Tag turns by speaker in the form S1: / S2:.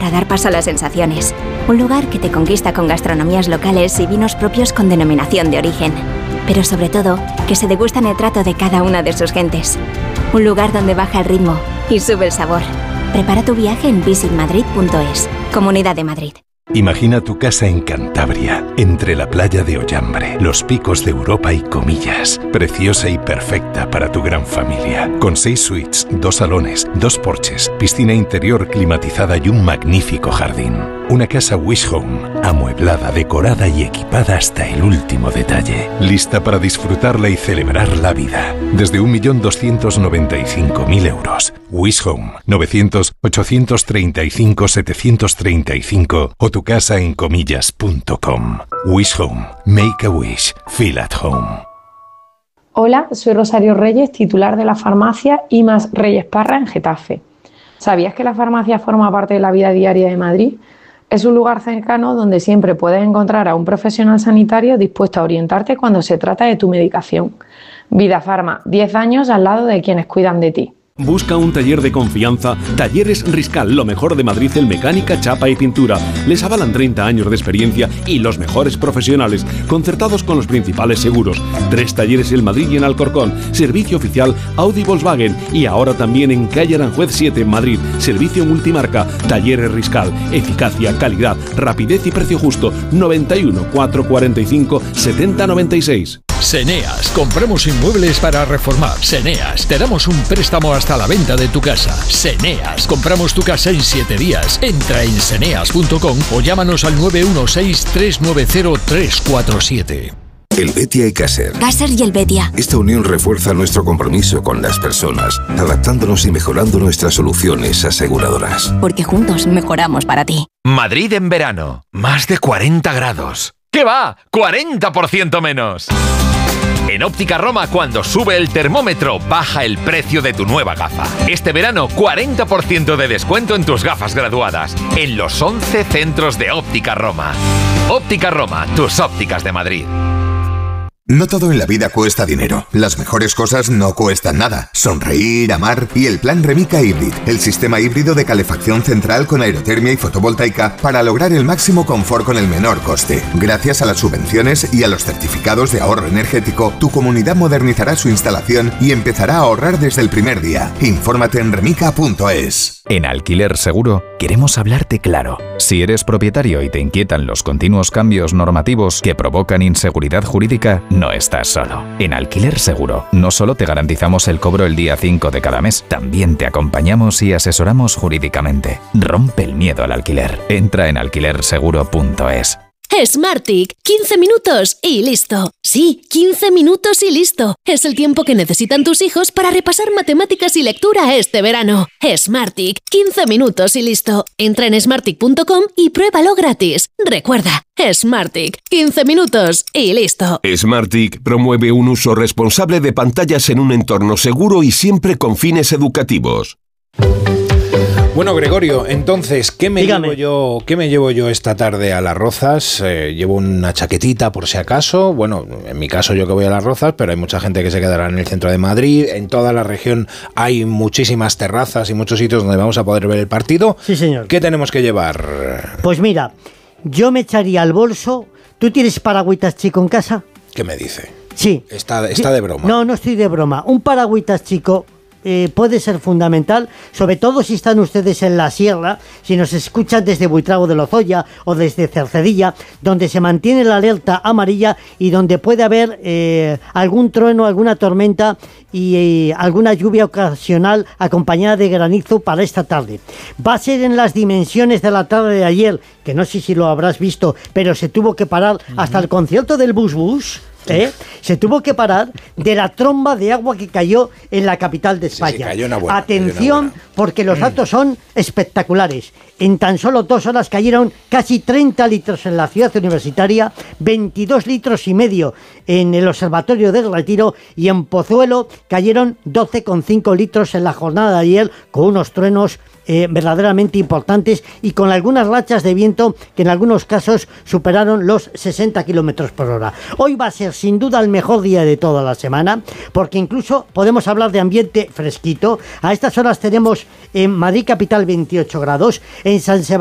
S1: para dar paso a las sensaciones. Un lugar que te conquista con gastronomías locales y vinos propios con denominación de origen. Pero sobre todo, que se degusta en el trato de cada una de sus gentes. Un lugar donde baja el ritmo y sube el sabor. Prepara tu viaje en visitmadrid.es. Comunidad de Madrid.
S2: Imagina tu casa en Cantabria, entre la playa de Ollambre, los picos de Europa y Comillas. Preciosa y perfecta para tu gran familia. Con 6 suites, 2 salones, 2 porches, piscina interior climatizada y un magnífico jardín. Una casa Wish Home, amueblada, decorada y equipada hasta el último detalle. Lista para disfrutarla y celebrar la vida. Desde 1.295.000 euros. Wish Home, 900-835-735 o tu casa en comillas.com. Wish Home. Make a wish. Feel at home.
S3: Hola, soy Rosario Reyes, titular de la farmacia IMAS Reyes Parra en Getafe. ¿Sabías que la farmacia forma parte de la vida diaria de Madrid? Es un lugar cercano donde siempre puedes encontrar a un profesional sanitario dispuesto a orientarte cuando se trata de tu medicación. Vida Farma, 10 años al lado de quienes cuidan de ti.
S4: Busca un taller de confianza. Talleres Riscal, lo mejor de Madrid en mecánica, chapa y pintura. Les avalan 30 años de experiencia y los mejores profesionales, concertados con los principales seguros. 3 talleres en Madrid y en Alcorcón. Servicio oficial Audi Volkswagen y ahora también en calle Aranjuez 7 en Madrid. Servicio multimarca. Talleres Riscal. Eficacia, calidad, rapidez y precio justo. 91 445 7096.
S5: Seneas, compramos inmuebles para reformar. Seneas, te damos un préstamo hasta la venta de tu casa. Seneas, compramos tu casa en 7 días. Entra en seneas.com o llámanos al 916-390-347.
S6: El Betia y Caser.
S1: Caser y el Betia.
S6: Esta unión refuerza nuestro compromiso con las personas, adaptándonos y mejorando nuestras soluciones aseguradoras.
S1: Porque juntos mejoramos para ti.
S7: Madrid en verano. Más de 40 grados. ¿Qué va? ¡40% menos! En Óptica Roma, cuando sube el termómetro, baja el precio de tu nueva gafa. Este verano, 40% de descuento en tus gafas graduadas. En los 11 centros de Óptica Roma. Óptica Roma, tus ópticas de Madrid.
S8: No todo en la vida cuesta dinero. Las mejores cosas no cuestan nada. Sonreír, amar y el plan Remica Hybrid, el sistema híbrido de calefacción central con aerotermia y fotovoltaica para lograr el máximo confort con el menor coste. Gracias a las subvenciones y a los certificados de ahorro energético, tu comunidad modernizará su instalación y empezará a ahorrar desde el primer día. Infórmate en remica.es.
S9: En Alquiler Seguro queremos hablarte claro. Si eres propietario y te inquietan los continuos cambios normativos que provocan inseguridad jurídica, no estás solo. En Alquiler Seguro no solo te garantizamos el cobro el día 5 de cada mes, también te acompañamos y asesoramos jurídicamente. Rompe el miedo al alquiler. Entra en alquilerseguro.es.
S10: Smartick, 15 minutos y listo. Sí, 15 minutos y listo. Es el tiempo que necesitan tus hijos para repasar matemáticas y lectura este verano. Smartick, 15 minutos y listo. Entra en smartick.com y pruébalo gratis. Recuerda, Smartick, 15 minutos y listo.
S11: Smartick promueve un uso responsable de pantallas en un entorno seguro y siempre con fines educativos.
S12: Bueno, Gregorio, entonces, ¿qué me llevo yo esta tarde a Las Rozas? Llevo una chaquetita por si acaso. Bueno, en mi caso yo que voy a Las Rozas, pero hay mucha gente que se quedará en el centro de Madrid. En toda la región hay muchísimas terrazas y muchos sitios donde vamos a poder ver el partido.
S13: Sí, señor.
S12: ¿Qué tenemos que llevar?
S13: Pues mira, yo me echaría al bolso. ¿Tú tienes paragüitas chico en casa?
S12: ¿Qué me dice?
S13: Sí.
S12: Está de broma.
S13: No estoy de broma. Un paragüitas chico puede ser fundamental, sobre todo si están ustedes en la sierra, si nos escuchan desde Buitrago de Lozoya o desde Cercedilla, donde se mantiene la alerta amarilla y donde puede haber algún trueno, alguna tormenta y alguna lluvia ocasional acompañada de granizo para esta tarde. Va a ser en las dimensiones de la tarde de ayer, que no sé si lo habrás visto, pero se tuvo que parar hasta el concierto del Bus Bus. Se tuvo que parar de la tromba de agua que cayó en la capital de España.
S12: Sí, cayó una buena,
S13: Atención, porque los datos son espectaculares. En tan solo 2 horas cayeron casi 30 litros en la ciudad universitaria, 22 litros y medio en el Observatorio del Retiro y en Pozuelo cayeron 12,5 litros en la jornada de ayer, con unos truenos verdaderamente importantes y con algunas rachas de viento que en algunos casos superaron los 60 kilómetros por hora. Hoy va a ser sin duda el mejor día de toda la semana, porque incluso podemos hablar de ambiente fresquito. A estas horas tenemos en Madrid capital 28 grados, en San Sebastián